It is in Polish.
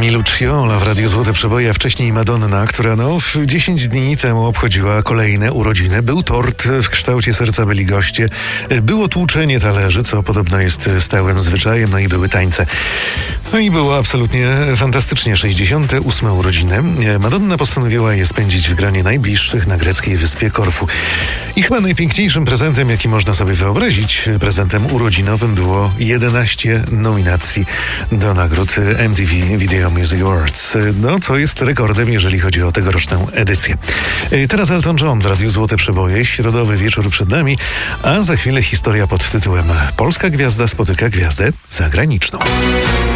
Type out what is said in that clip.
Giovanni Lucciola w Radiu Złote Przeboje, a wcześniej Madonna, która 10 dni temu obchodziła kolejne urodziny. Był tort w kształcie serca, byli goście, było tłuczenie talerzy, co podobno jest stałym zwyczajem, i były tańce. I było absolutnie fantastycznie. 68 urodziny. Madonna postanowiła je spędzić w gronie najbliższych na greckiej wyspie Korfu. I chyba najpiękniejszym prezentem, jaki można sobie wyobrazić, prezentem urodzinowym, było 11 nominacji do nagród MTV Video Music Awards. Co jest rekordem, jeżeli chodzi o tegoroczną edycję. Teraz Elton John w Radiu Złote Przeboje. Środowy wieczór przed nami, a za chwilę historia pod tytułem Polska gwiazda spotyka gwiazdę zagraniczną.